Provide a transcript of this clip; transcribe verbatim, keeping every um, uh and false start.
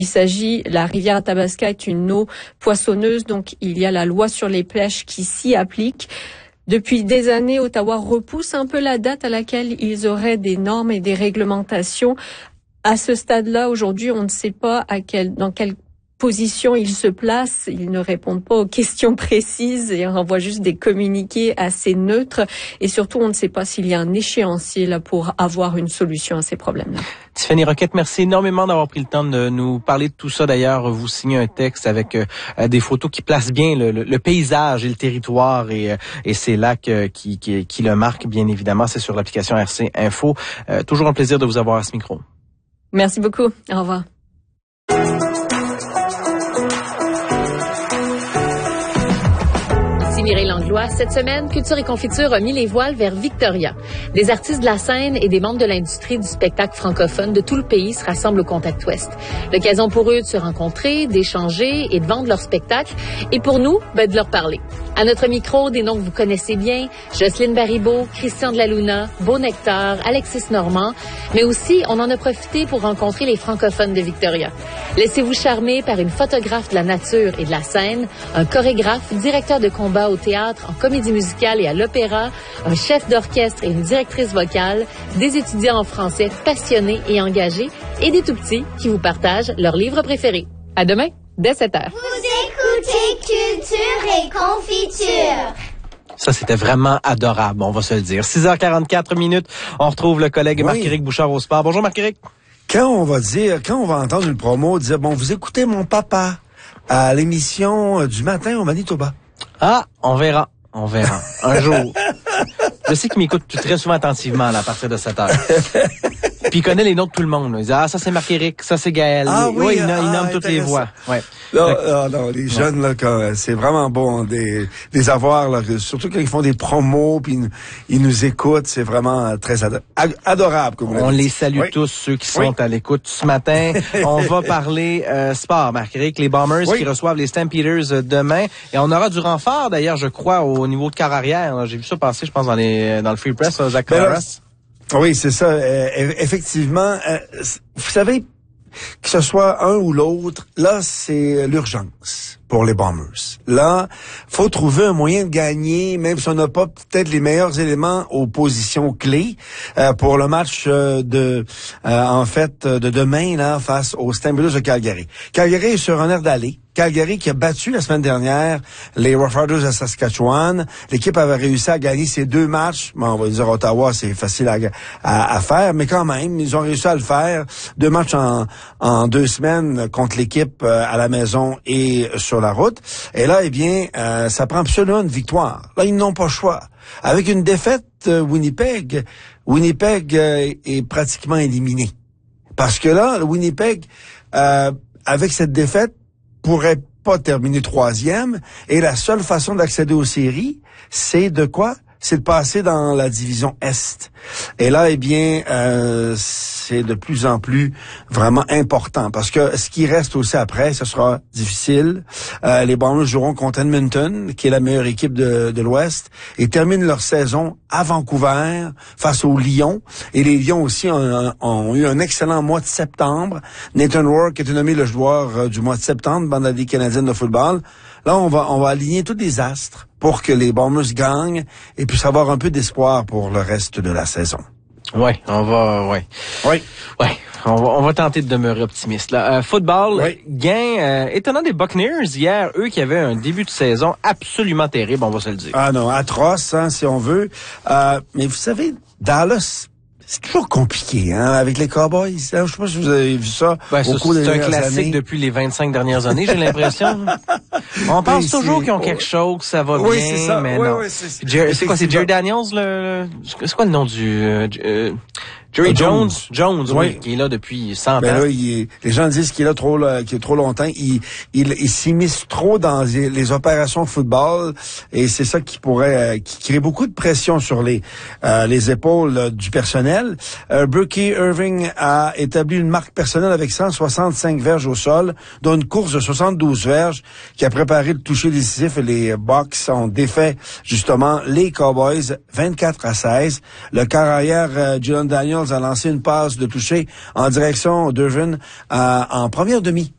Il s'agit, la rivière Athabasca est une eau poissonneuse, donc il y a la loi sur les pêches qui s'y applique. Depuis des années, Ottawa repousse un peu la date à laquelle ils auraient des normes et des réglementations. À ce stade-là, aujourd'hui, on ne sait pas à quel, dans quelle position ils se placent. Ils ne répondent pas aux questions précises et renvoient juste des communiqués assez neutres. Et surtout, on ne sait pas s'il y a un échéancier là pour avoir une solution à ces problèmes-là. Tiffany Roquette, merci énormément d'avoir pris le temps de nous parler de tout ça. D'ailleurs, vous signez un texte avec euh, des photos qui placent bien le, le, le paysage et le territoire et, euh, et ces lacs euh, qui, qui, qui le marquent, bien évidemment. C'est sur l'application R C Info. Euh, toujours un plaisir de vous avoir à ce micro. Merci beaucoup. Au revoir. Mireille Langlois. Cette semaine, Culture et Confiture a mis les voiles vers Victoria. Des artistes de la scène et des membres de l'industrie du spectacle francophone de tout le pays se rassemblent au Contact Ouest. L'occasion pour eux de se rencontrer, d'échanger et de vendre leur spectacle. Et pour nous, ben, de leur parler. À notre micro, des noms que vous connaissez bien, Jocelyne Baribeau, Christian de la Luna, Beau Nectar, Alexis Normand. Mais aussi, on en a profité pour rencontrer les francophones de Victoria. Laissez-vous charmer par une photographe de la nature et de la scène, un chorégraphe, directeur de combat au théâtre, en comédie musicale et à l'opéra, un chef d'orchestre et une directrice vocale, des étudiants en français passionnés et engagés et des tout-petits qui vous partagent leurs livres préférés. À demain, dès sept heures. Vous écoutez Culture et Confiture. Ça, c'était vraiment adorable, on va se le dire. six heures quarante-quatre minutes, on retrouve le collègue oui. Marc-Éric Bouchard au sport. Bonjour Marc-Éric. Quand on va dire, quand on va entendre une promo dire, bon, vous écoutez mon papa à l'émission du matin au Manitoba. Ah, on verra, on verra. Un jour. Je sais qu'il m'écoute très souvent attentivement là, à partir de sept heures. Puis il connaît les noms de tout le monde. Là. Il dit, ah, ça c'est Marc-Éric, ça c'est Gaël. Ah oui, ouais, il, ah, il nomme toutes les voix. Ouais. Non, non, non, les jeunes, là, quand, c'est vraiment bon des, des avoirs, là, surtout quand ils font des promos, puis ils, ils nous écoutent, c'est vraiment très ado- adorable. Comme on les salue oui. tous, ceux qui sont oui. à l'écoute ce matin. On va parler euh, sport, Marc-Éric, les Bombers oui. qui reçoivent les Stampeders demain. Et on aura du renfort, d'ailleurs, je crois, au niveau de carrière. J'ai vu ça passer, je pense, dans les dans le Free Press, Zach Collaros. Oui, c'est ça. Euh, effectivement, euh, vous savez, que ce soit un ou l'autre, là, c'est l'urgence pour les Bombers. Là, faut trouver un moyen de gagner, même si on n'a pas peut-être les meilleurs éléments aux positions clés euh, pour le match euh, de, euh, en fait, de demain là face aux Stampeders de Calgary. Calgary est sur un air d'aller. Calgary qui a battu la semaine dernière les Rough Riders de Saskatchewan. L'équipe avait réussi à gagner ces deux matchs. Bon, on va dire Ottawa, c'est facile à, à, à faire, mais quand même, ils ont réussi à le faire. Deux matchs en, en deux semaines contre l'équipe euh, à la maison et sur la route. Et là, eh bien, euh, ça prend absolument une victoire. Là, ils n'ont pas le choix. Avec une défaite, euh, Winnipeg, Winnipeg euh, est pratiquement éliminé. Parce que là, le Winnipeg, euh, avec cette défaite, pourrait pas terminer troisième. Et la seule façon d'accéder aux séries, c'est de quoi? C'est de passer dans la division Est. Et là, eh bien, euh, c'est de plus en plus vraiment important. Parce que ce qui reste aussi après, ce sera difficile. Euh, les Bombers joueront contre Edmonton, qui est la meilleure équipe de, de l'Ouest, et terminent leur saison à Vancouver, face aux Lions. Et les Lions aussi ont, ont eu un excellent mois de septembre. Nathan Rourke est nommé le joueur du mois de septembre dans la Ligue canadienne de football. Là, on va, on va aligner tous les astres pour que les Bombers gagnent et puissent avoir un peu d'espoir pour le reste de la saison. Oui, on va, ouais. Oui. Ouais. On va, on va tenter de demeurer optimiste. Là. Euh, football, oui. gain euh, étonnant des Buccaneers hier, eux qui avaient un début de saison absolument terrible, on va se le dire. Ah non, atroce, hein, si on veut. Euh, mais vous savez, Dallas, c'est toujours compliqué, hein, avec les Cowboys. Je sais pas si vous avez vu ça ben, au ça, cours des C'est un dernières classique années. depuis les vingt-cinq dernières années, j'ai l'impression. On pense mais toujours qu'ils ont quelque chose, que ça va oui, bien, c'est ça. mais oui, non. Oui, c'est, Jer- c'est quoi, c'est Jerry Daniels, le, le c'est quoi le nom du... Euh, euh, Jerry Jones, Jones, Jones oui, oui, qui est là depuis cent ben ans. Là, il est, les gens disent qu'il est là trop, là, qu'il est trop longtemps. Il, il, il s'immisce trop dans les, les opérations de football et c'est ça qui pourrait, euh, qui crée beaucoup de pression sur les, euh, les épaules euh, du personnel. Euh, Brookie Irving a établi une marque personnelle avec cent soixante-cinq verges au sol, dont une course de soixante-douze verges qui a préparé le toucher décisif et les Bucks ont défait justement les Cowboys vingt-quatre à seize. Le quart arrière euh, Jalen Daniels a lancé une passe de toucher en direction d'Irvin euh, en première demi